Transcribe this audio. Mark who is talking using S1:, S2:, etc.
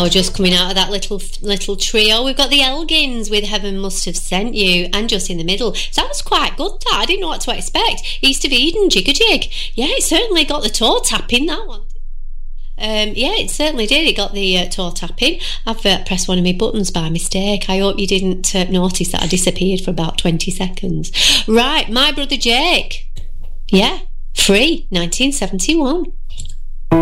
S1: now just coming out of that little trio. We've got the Elgins with Heaven Must Have Sent You, and just in the middle. So that was quite good, that. I didn't know what to expect. East of Eden, Jig a Jig. Yeah, it certainly got the toe tapping, that one. Yeah, it certainly did. It got the toe tapping. I've pressed one of my buttons by mistake. I hope you didn't notice that I disappeared for about 20 seconds. Right, My Brother Jake. Yeah, Free, 1971.